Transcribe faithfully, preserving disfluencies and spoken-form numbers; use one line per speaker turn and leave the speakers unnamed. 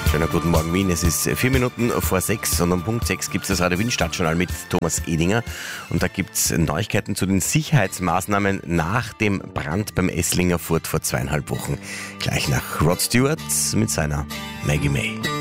Schönen guten Morgen Wien, es ist vier Minuten vor sechs und um Punkt sechs gibt es das Radio Wien Stadtjournal mit Thomas Edinger und da gibt es Neuigkeiten zu den Sicherheitsmaßnahmen nach dem Brand beim Esslinger Fort vor zweieinhalb Wochen. Gleich nach Rod Stewart mit seiner Maggie May.